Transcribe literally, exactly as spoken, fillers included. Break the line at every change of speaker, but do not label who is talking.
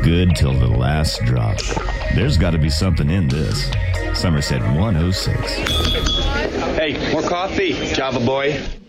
Good till the last drop. There's got to be something in this. Somerset one oh six.
Hey, more coffee, Java boy.